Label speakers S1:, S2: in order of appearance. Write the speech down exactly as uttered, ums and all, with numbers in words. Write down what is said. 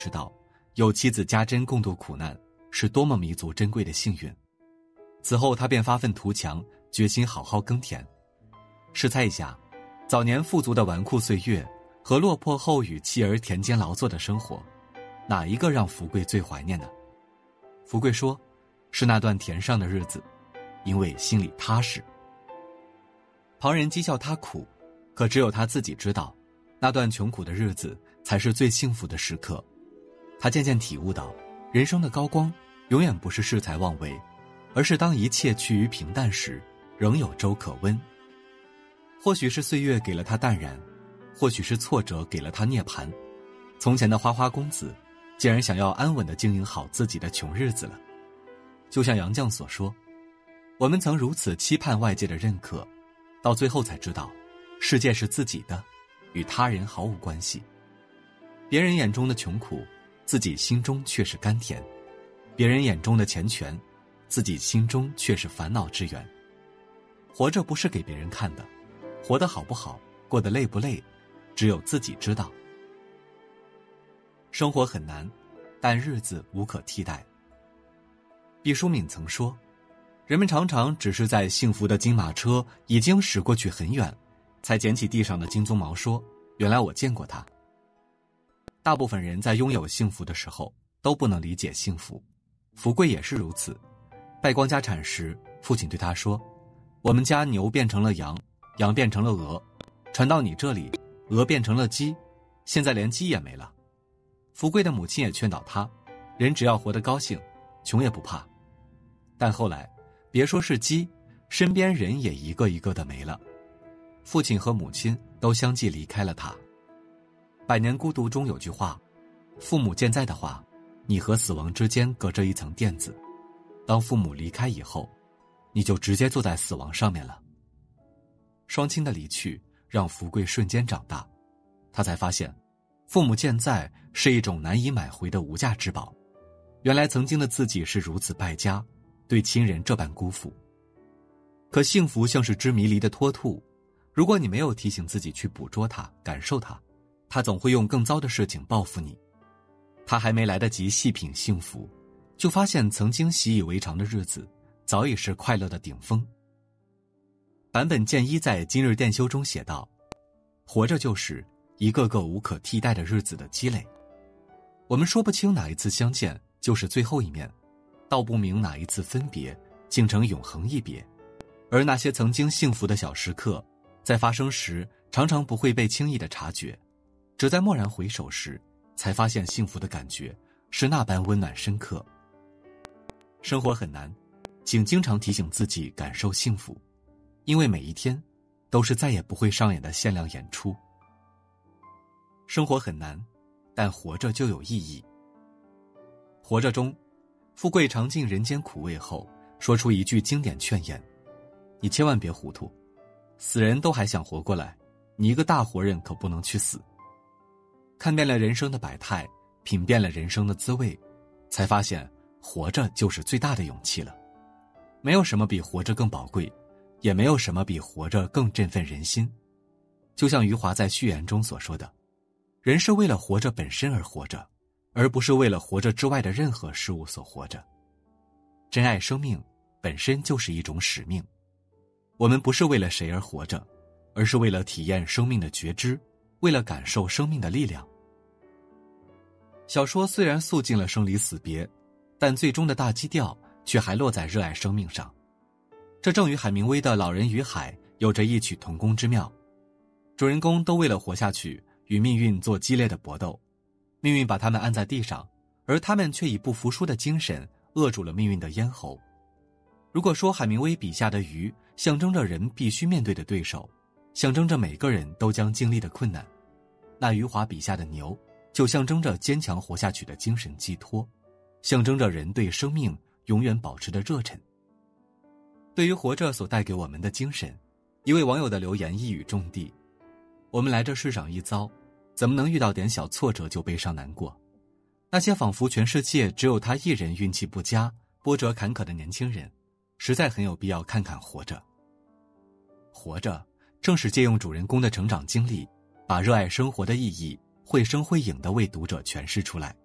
S1: 知道有妻子家珍共度苦难是多么弥足珍贵的幸运。此后他便发愤图强，决心好好耕田。试猜一下，早年富足的纨绔岁月和落魄后与妻儿田间劳作的生活，哪一个让福贵最怀念呢？福贵说，是那段田上的日子，因为心里踏实。旁人讥笑他苦，可只有他自己知道，那段穷苦的日子才是最幸福的时刻。他渐渐体悟到，人生的高光永远不是恃才妄为，而是当一切趋于平淡时，仍有粥可温。或许是岁月给了他淡然，或许是挫折给了他涅槃。从前的花花公子，竟然想要安稳地经营好自己的穷日子了。就像杨绛所说，我们曾如此期盼外界的认可，到最后才知道，世界是自己的，与他人毫无关系。别人眼中的穷苦，自己心中却是甘甜；别人眼中的钱权，自己心中却是烦恼之源。活着不是给别人看的，活得好不好，过得累不累，只有自己知道。生活很难，但日子无可替代。毕淑敏曾说，人们常常只是在幸福的金马车已经驶过去很远，才捡起地上的金鬃毛说，原来我见过它。大部分人在拥有幸福的时候都不能理解幸福，福贵也是如此。败光家产时，父亲对他说，我们家牛变成了羊，羊变成了鹅，传到你这里，鹅变成了鸡，现在连鸡也没了。福贵的母亲也劝导他，人只要活得高兴，穷也不怕。但后来别说是鸡，身边人也一个一个的没了，父亲和母亲都相继离开了他。百年孤独中有句话，父母健在的话，你和死亡之间隔着一层垫子，当父母离开以后，你就直接坐在死亡上面了。双亲的离去让福贵瞬间长大，他才发现父母健在是一种难以买回的无价之宝。原来曾经的自己是如此败家，对亲人这般辜负。可幸福像是只迷离的脱兔，如果你没有提醒自己去捕捉它，感受它，它总会用更糟的事情报复你。他还没来得及细品幸福，就发现曾经习以为常的日子早已是快乐的顶峰。坂本健一在《今日电修》中写道，活着就是一个个无可替代的日子的积累。我们说不清哪一次相见就是最后一面，道不明哪一次分别竟成永恒一别。而那些曾经幸福的小时刻，在发生时常常不会被轻易的察觉，只在蓦然回首时，才发现幸福的感觉是那般温暖深刻。生活很难，请经常提醒自己感受幸福，因为每一天都是再也不会上演的限量演出。生活很难，但活着就有意义。活着中，富贵尝尽人间苦味后，说出一句经典劝言，你千万别糊涂，死人都还想活过来，你一个大活人可不能去死。看遍了人生的百态，品遍了人生的滋味，才发现活着就是最大的勇气了。没有什么比活着更宝贵，也没有什么比活着更振奋人心。就像余华在序言中所说的，人是为了活着本身而活着，而不是为了活着之外的任何事物所活着。珍爱生命本身就是一种使命。我们不是为了谁而活着，而是为了体验生命的觉知，为了感受生命的力量。小说虽然诉尽了生离死别，但最终的大基调却还落在热爱生命上。这正与海明威的《老人与海》有着异曲同工之妙。主人公都为了活下去，与命运做激烈的搏斗，命运把他们按在地上，而他们却以不服输的精神扼住了命运的咽喉。如果说海明威笔下的鱼象征着人必须面对的对手，象征着每个人都将经历的困难，那余华笔下的牛就象征着坚强活下去的精神寄托，象征着人对生命永远保持的热忱。对于活着所带给我们的精神，一位网友的留言一语中的，我们来这世上一遭，怎么能遇到点小挫折就悲伤难过？那些仿佛全世界只有他一人运气不佳，波折坎坷的年轻人，实在很有必要看看活着。活着正是借用主人公的成长经历，把热爱生活的意义绘声绘影地为读者诠释出来。